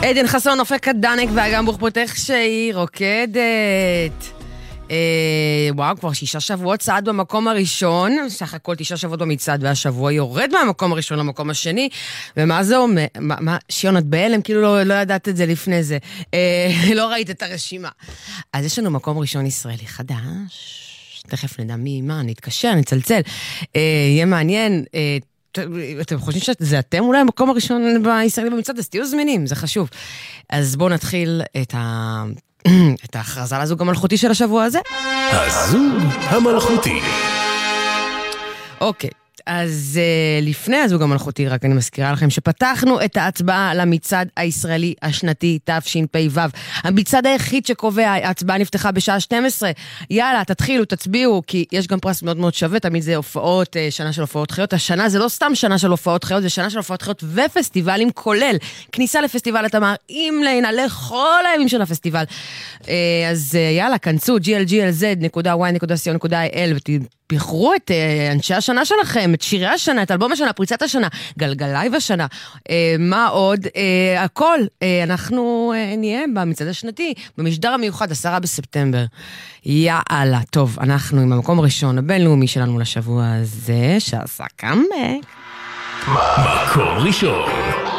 עדן חסון, אופק הדנק והגם ברוך פותח שהיא רוקדת. וואו, כבר 6 שבועות צעד במקום הראשון, סך הכל 9 שבועות במצעד, והשבוע יורד מהמקום הראשון למקום השני, ומה זה אומר? שיון, את בהלם, כאילו לא ידעת את זה לפני זה, לא ראית את הרשימה. אז יש לנו מקום ראשון ישראלי חדש, תכף נדע מה, נתקשר, נצלצל, יהיה מעניין, אתם חושבים שזה אתם אולי המקום הראשון בישראלי במצעד, אז תהיו זמינים, זה חשוב. אז בואו נתחיל את ההכרזה לזוג המלכותי של השבוע הזה. הזוג המלכותי. אוקיי, אז לפני הזוג המלכותי, רק אני מזכירה לכם שפתחנו את ההצבעה למצעד הישראלי השנתי תשפ"ו. המצעד היחיד שקובע, ההצבעה נפתחה בשעה 12. יאללה, תתחילו, תצביעו, כי יש גם פרס מאוד מאוד שווה, תמיד זה הופעות, שנה של הופעות חיות. השנה זה לא סתם שנה של הופעות חיות, זה שנה של הופעות חיות ופסטיבלים, כולל כניסה לפסטיבל התמר, עם לינה לכל הימים של הפסטיבל. אז יאללה, כנסו glglz.y.co.il ותבחרו את אנשי השנה שלכם, את שירי השנה, את אלבום השנה, פריצת השנה, גלגלייב השנה, מה עוד? הכל. אנחנו נהיה במצעד השנתי, במשדר המיוחד, 10 בספטמבר. יאללה, טוב, אנחנו עם המקום הראשון, הבינלאומי שלנו לשבוע הזה, שעשה קאמבק. מקום ראשון.